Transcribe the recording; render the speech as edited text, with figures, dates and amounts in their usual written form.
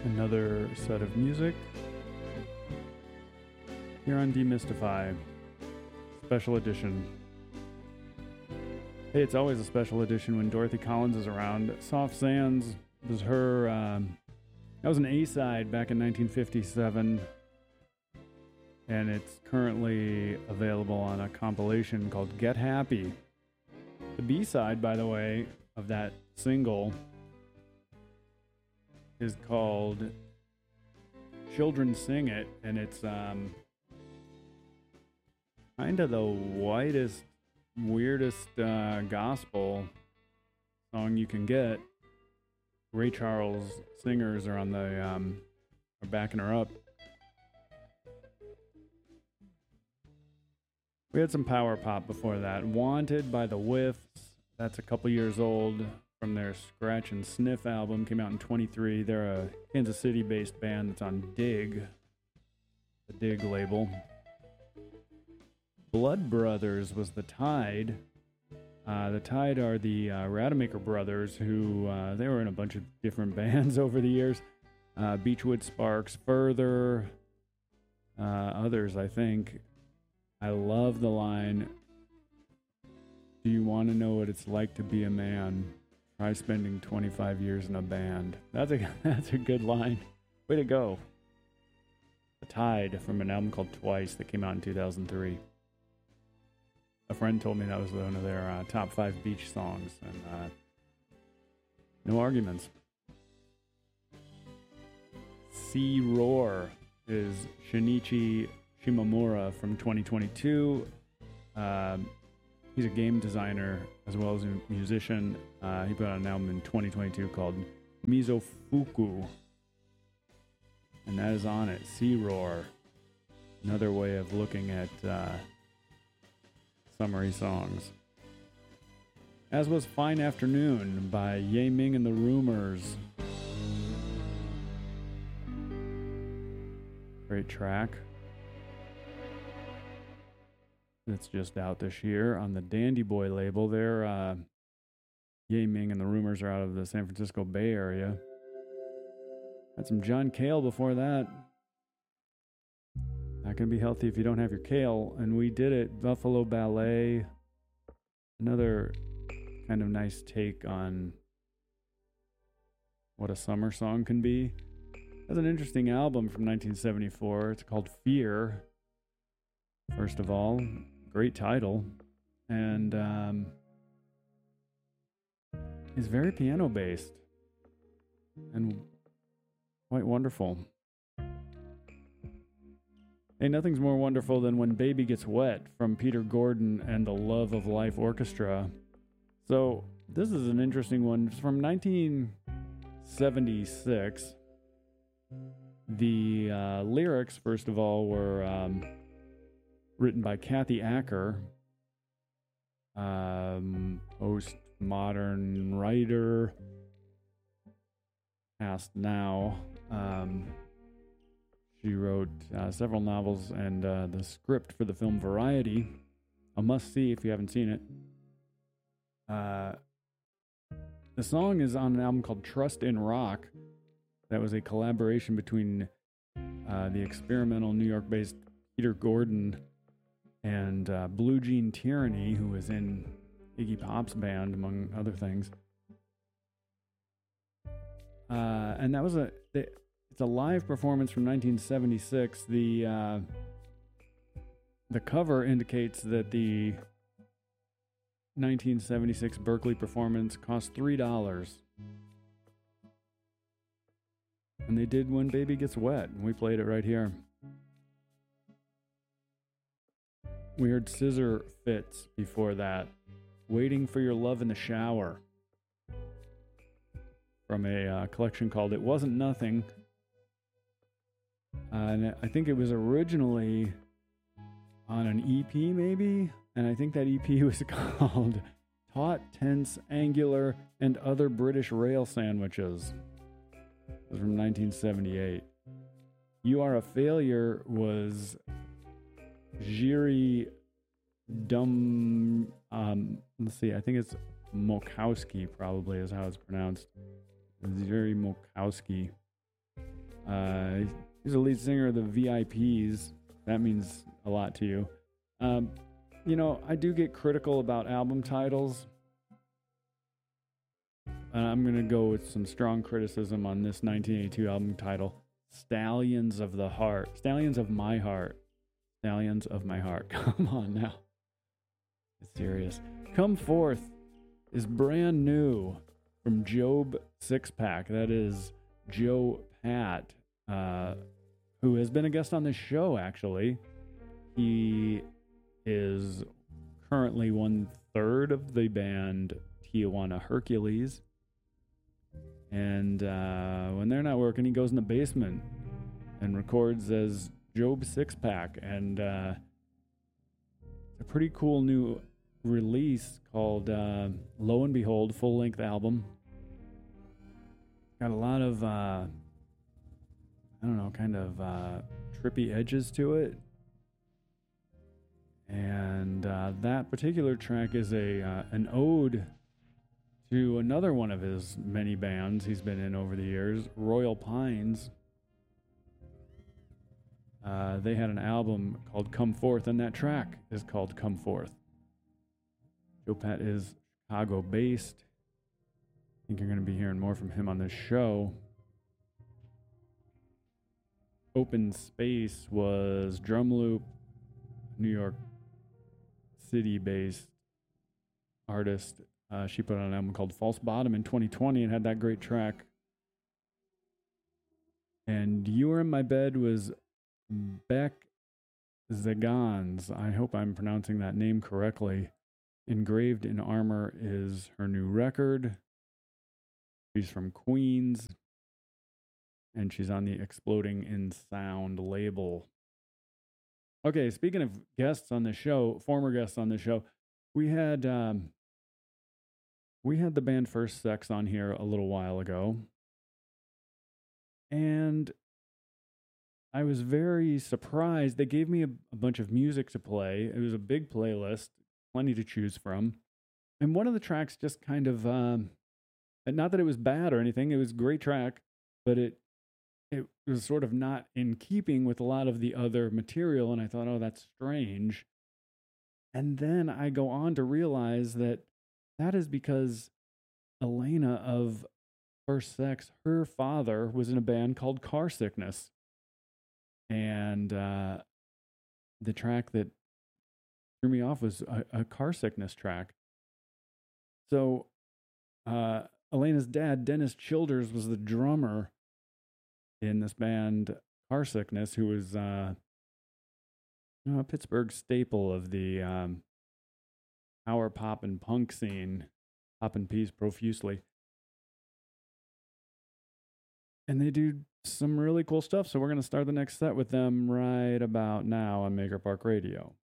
Another set of music here on Demystify, special edition. Hey, it's always a special edition when Dorothy Collins is around. Soft Sands was her, that was an A-side back in 1957, and it's currently available on a compilation called Get Happy. The B-side, by the way, of that single is called Children Sing It, and it's kind of the whitest, weirdest gospel song you can get. Ray Charles singers are on the are backing her up. We had some power pop before that. Wanted by the Whiffs. That's a couple years old, from their Scratch and Sniff album. Came out in 23. They're a Kansas City-based band that's on Dig, the Dig label. Blood Brothers was the Tide. The Tide are the Rademacher brothers who, they were in a bunch of different bands over the years. Beechwood Sparks, Further, others, I think. I love the line, "Do you want to know what it's like to be a man? Try spending 25 years in a band." That's a good line. Way to go. The Tide, from an album called Twice that came out in 2003. A friend told me that was one of their top 5 beach songs, and no arguments. Sea Roar is Shinichi Shimomura from 2022. He's a game designer as well as a musician. He put out an album in 2022 called Mizofuku, and that is on it. Sea Roar, another way of looking at summery songs. As was Fine Afternoon by Ye Ming and the Rumors. Great track. It's just out this year on the Dandy Boy label. They're Ye Ming and the Rumors are out of the San Francisco Bay Area. Had some John Cale before that. Not going to be healthy if you don't have your kale. And we did it. Buffalo Ballet. Another kind of nice take on what a summer song can be. That's an interesting album from 1974. It's called Fear. First of all, great title. And it's very piano based and quite wonderful. Hey, nothing's more wonderful than When Baby Gets Wet from Peter Gordon and the Love of Life Orchestra. So this is an interesting one. It's from 1976. The lyrics, first of all, were written by Kathy Acker, postmodern writer, passed now. She wrote several novels and the script for the film Variety, a must-see if you haven't seen it. The song is on an album called Trust in Rock. That was a collaboration between the experimental New York-based Peter Gordon and Blue Jean Tyranny, who was in Iggy Pop's band, among other things. And that was it's a live performance from 1976. The cover indicates that the 1976 Berkeley performance cost $3. And they did When Baby Gets Wet, and we played it right here. We heard Scissor Fits before that. Waiting for Your Love in the Shower, from a collection called It Wasn't Nothing. And I think it was originally on an EP, maybe? And I think that EP was called Taut, Tense, Angular, and Other British Rail Sandwiches. It was from 1978. You Are a Failure was Jiri let's see, I think it's Mokowski, probably is how it's pronounced. Jiri Mokowski. He's the lead singer of the VIPs. That means a lot to you. I do get critical about album titles. I'm going to go with some strong criticism on this 1982 album title, Stallions of the Heart. Stallions of My Heart. Stallions of My Heart. Come on now. It's serious. Come Forth is brand new from Job Sixpack. That is Joe Pat, who has been a guest on this show, actually. He is currently 1/3 of the band Tijuana Hercules. And when they're not working, he goes in the basement and records as Job Sixpack. And it's a pretty cool new release called Lo and Behold, full-length album. Got a lot of, trippy edges to it. And that particular track is an ode to another one of his many bands he's been in over the years, Royal Pines. They had an album called Come Forth, and that track is called Come Forth. Joe Pat is Chicago-based. I think you're going to be hearing more from him on this show. Open Space was Drum Loop, New York City-based artist. She put out an album called False Bottom in 2020 and had that great track. And You Were in My Bed was Beck Zagans. I hope I'm pronouncing that name correctly. Engraved in Armor is her new record. She's from Queens. And she's on the Exploding in Sound label. Okay, speaking of guests on the show, former guests on the show, we had the band First Sex on here a little while ago. And I was very surprised. They gave me a bunch of music to play. It was a big playlist, plenty to choose from. And one of the tracks just kind of, not that it was bad or anything, it was a great track, but it was sort of not in keeping with a lot of the other material. And I thought, oh, that's strange. And then I go on to realize that is because Elena of First Sex, her father was in a band called Car Sickness. And the track that threw me off was a Car Sickness track. So Elena's dad, Dennis Childers, was the drummer in this band Car Sickness, who was a Pittsburgh staple of the power pop and punk scene, popping peas profusely. And they do some really cool stuff, so we're going to start the next set with them right about now on Maker Park Radio.